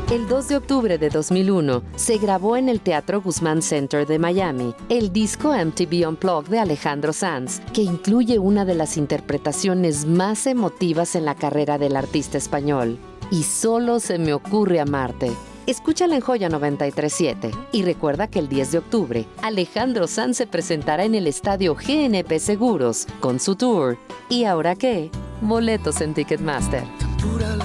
El 2 de octubre de 2001 se grabó en el Teatro Guzmán Center de Miami el disco MTV Unplugged de Alejandro Sanz, que incluye una de las interpretaciones más emotivas en la carrera del artista español, Y solo se me ocurre amarte. Escúchala en Joya 93.7 y recuerda que el 10 de octubre Alejandro Sanz se presentará en el estadio GNP Seguros con su tour ¿Y ahora qué? Boletos en Ticketmaster. Pura la